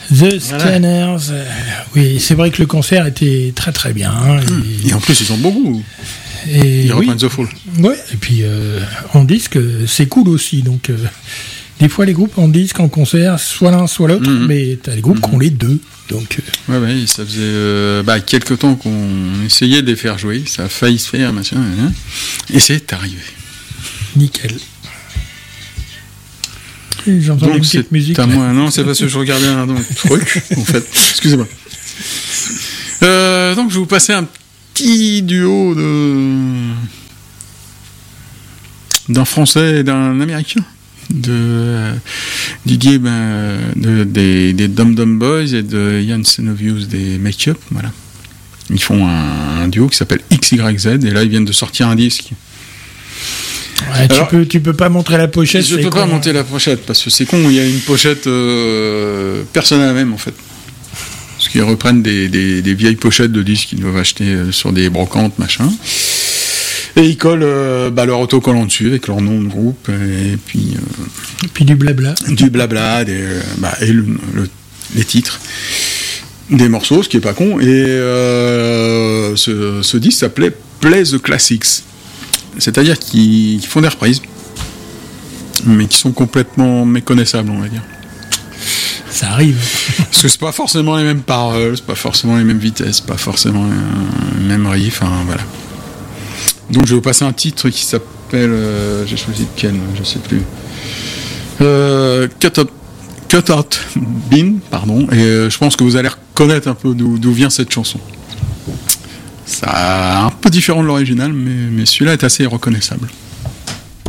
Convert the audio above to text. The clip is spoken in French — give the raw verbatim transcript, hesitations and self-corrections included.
The Scanners, voilà. euh, oui, c'est vrai que le concert était très très bien. Hein, mmh. et... et en plus, ils ont beaucoup. Et ils reprennent oui. The Fall. Ouais, et puis euh, en disque, c'est cool aussi. Donc, euh, des fois, les groupes en disque, en concert, soit l'un, soit l'autre, mmh. mais t'as des groupes mmh. qui ont les deux. Donc, euh... ouais, ouais, ça faisait euh, bah, quelques temps qu'on essayait de les faire jouer. Ça a failli se faire, machin, hein, et c'est arrivé. Nickel. J'entends donc une petite musique. À moi. Non, c'est parce que je regardais un truc, en fait. Excusez-moi. Euh, donc, je vais vous passer un petit duo de d'un Français et d'un Américain. De euh, Didier, ben, de, des, des Dum Dum Boys et de Yann Senovius des Make Up. Voilà. Ils font un, un duo qui s'appelle X Y Z et là, ils viennent de sortir un disque. Ouais, tu, Alors, peux, tu peux pas montrer la pochette. Je peux con, pas hein. monter la pochette parce que c'est con. Il y a une pochette euh, personne à la même en fait. Parce qu'ils reprennent des, des, des vieilles pochettes de disques qu'ils doivent acheter euh, sur des brocantes machin. Et ils collent euh, bah, leur autocollant dessus avec leur nom de groupe et puis. Euh, et puis du blabla. Du blabla des, bah, et le, le, les titres des morceaux, ce qui est pas con. Et euh, ce, ce disque s'appelait Play the Classics. C'est-à-dire qu'ils font des reprises, mais qui sont complètement méconnaissables, on va dire. Ça arrive. Parce que c'est pas forcément les mêmes paroles, c'est pas forcément les mêmes vitesses, pas forcément les mêmes riffs, enfin voilà. Donc je vais vous passer un titre qui s'appelle, euh, j'ai choisi lequel, je sais plus. Euh, Cut Out, Cut Out Bean, pardon, et euh, je pense que vous allez reconnaître un peu d'où, d'où vient cette chanson. Ça un peu différent de l'original, mais, mais celui-là est assez reconnaissable.